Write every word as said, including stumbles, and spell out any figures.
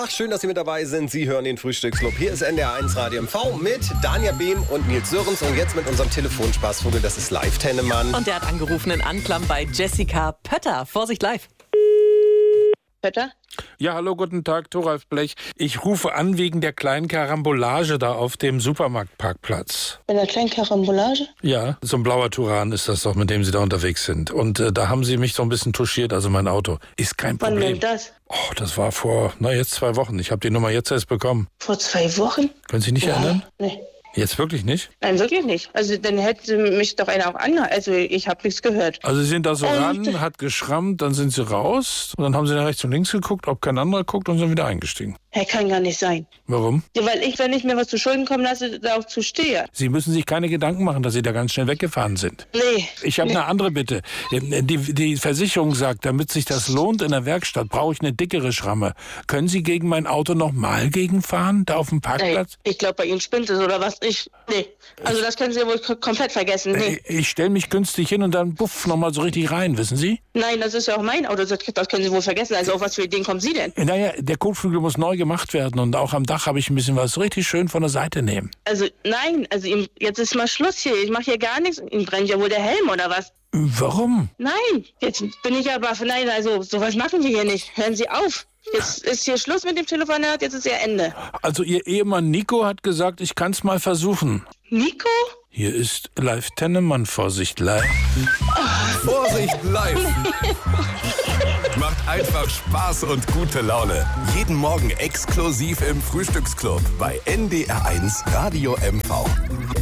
Tag, schön, dass Sie mit dabei sind. Sie hören den Frühstücksclub. Hier ist N D R eins Radio M V mit Danja Behm und Nils Sörens. Und jetzt mit unserem Telefonspaßvogel, das ist Live Tennemann. Und der hat angerufen in Anklam bei Jessica Pötter. Vorsicht live. Pötter? Ja, hallo, guten Tag, Thoralf Blech. Ich rufe an wegen der kleinen Karambolage da auf dem Supermarktparkplatz. Bei der kleinen Karambolage? Ja, so ein blauer Turan ist das doch, mit dem Sie da unterwegs sind. Und äh, da haben Sie mich so ein bisschen touchiert, also mein Auto. Ist kein Problem. Wann denn das? Oh, das war vor, na jetzt zwei Wochen. Ich habe die Nummer jetzt erst bekommen. Vor zwei Wochen? Können Sie sich nicht Ja. erinnern? Nee. Jetzt wirklich nicht? Nein, wirklich nicht. Also dann hätte mich doch einer auch angehalten. Also ich habe nichts gehört. Also Sie sind da so Ähm, ran, hat geschrammt, dann sind Sie raus und dann haben Sie nach rechts und links geguckt, ob kein anderer guckt und sind wieder eingestiegen. Herr, kann gar nicht sein. Warum? Ja, weil ich, wenn ich mir was zu Schulden kommen lasse, da auch zu stehe. Sie müssen sich keine Gedanken machen, dass Sie da ganz schnell weggefahren sind. Nee. Ich habe nee. eine andere Bitte. Die, die Versicherung sagt, damit sich das lohnt in der Werkstatt, brauche ich eine dickere Schramme. Können Sie gegen mein Auto nochmal gegenfahren, da auf dem Parkplatz? Nee. Ich glaube, bei Ihnen spinnt es oder was. Ich, nee. Also das können Sie ja wohl k- komplett vergessen. Nee. Ich, ich stelle mich günstig hin und dann buff nochmal so richtig rein, wissen Sie? Nein, das ist ja auch mein Auto. Das, das können Sie wohl vergessen. Also auf was für Ideen kommen Sie denn? Naja, der Kotflügel muss neu gemacht werden und auch am Dach habe ich ein bisschen was richtig schön von der Seite nehmen. Also nein, also ihm, jetzt ist mal Schluss hier. Ich mache hier gar nichts. Ihm brennt ja wohl der Helm oder was? Warum? Nein, jetzt bin ich aber, nein, also sowas machen wir hier nicht. Hören Sie auf. Jetzt ist hier Schluss mit dem Telefonat, jetzt ist ja Ende. Also Ihr Ehemann Nico hat gesagt, ich kann es mal versuchen. Nico? Hier ist Live Tennemann, Vorsicht live. Vorsicht, live! Macht einfach Spaß und gute Laune. Jeden Morgen exklusiv im Frühstücksclub bei N D R eins Radio M V.